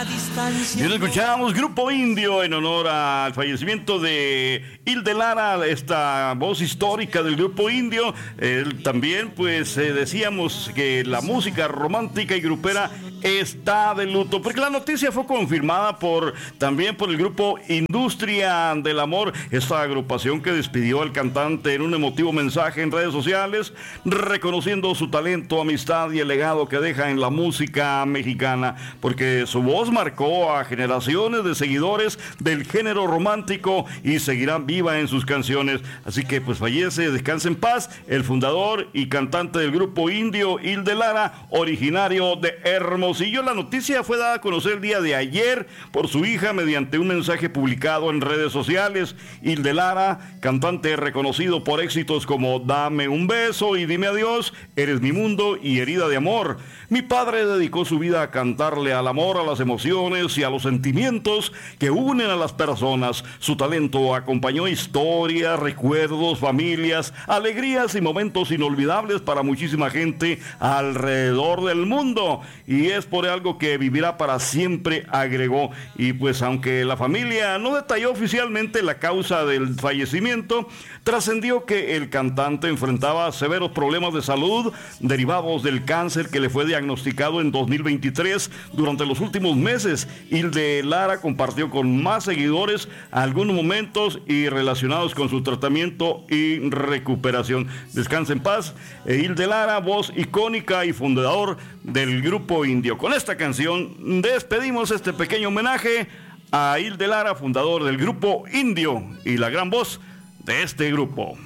Bien, escuchamos Grupo Indio en honor al fallecimiento de Hilde Lara, esta voz histórica del Grupo Indio. También, pues, decíamos que la música romántica y grupera está de luto, porque la noticia fue confirmada también por el grupo Industria del Amor, esta agrupación que despidió al cantante en un emotivo mensaje en redes sociales, reconociendo su talento, amistad y el legado que deja en la música mexicana, porque su voz marcó a generaciones de seguidores del género romántico y seguirá viva en sus canciones. Así que pues fallece, descansa en paz, el fundador y cantante del grupo Indio, Hilde Lara, originario de Hermosillo. La noticia fue dada a conocer el día de ayer por su hija mediante un mensaje publicado en redes sociales. Hilde Lara, cantante reconocido por éxitos como Dame un beso y Dime adiós, Eres mi mundo y Herida de amor. Mi padre dedicó su vida a cantarle al amor, a las emociones y a los sentimientos que unen a las personas. Su talento acompañó historias, recuerdos, familias, alegrías y momentos inolvidables para muchísima gente alrededor del mundo. Y es por algo que vivirá para siempre, agregó. Y pues aunque la familia no detalló oficialmente la causa del fallecimiento, trascendió que el cantante enfrentaba severos problemas de salud derivados del cáncer que le fue diagnosticado en 2023. Durante los últimos meses, Hilde Lara compartió con más seguidores algunos momentos y relacionados con su tratamiento y recuperación. Descansa en paz, Hilde Lara, voz icónica y fundador del Grupo Indio. Con esta canción despedimos este pequeño homenaje a Hilde Lara, fundador del Grupo Indio y la gran voz de este grupo.